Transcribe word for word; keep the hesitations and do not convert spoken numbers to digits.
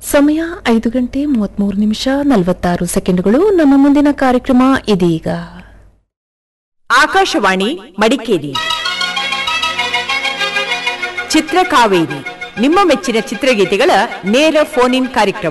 ಸಮಯ ಐದು ಗಂಟೆ ಮೂವತ್ಮೂರು ನಿಮಿಷ ನಲವತ್ತಾರು ಸೆಕೆಂಡ್ಗಳು. ನಮ್ಮ ಮುಂದಿನ ಕಾರ್ಯಕ್ರಮ ಇದೀಗ. ಆಕಾಶವಾಣಿ ಮಡಿಕೇರಿ ಚಿತ್ರಕಾವೇರಿ, ನಿಮ್ಮ ಮೆಚ್ಚಿನ ಚಿತ್ರಗೀತೆಗಳ ನೇರ ಫೋನ್ ಇನ್ ಕಾರ್ಯಕ್ರಮ.